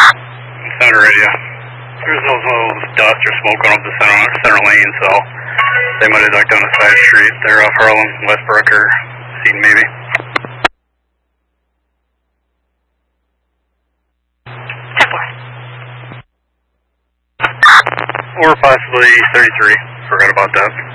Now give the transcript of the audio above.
Center radio. There's those little dust or smoke going up the center lane, so they might have ducked down a side street. They're off Harlem, Westbrook, or Seton maybe. Or possibly 33. Forgot about that.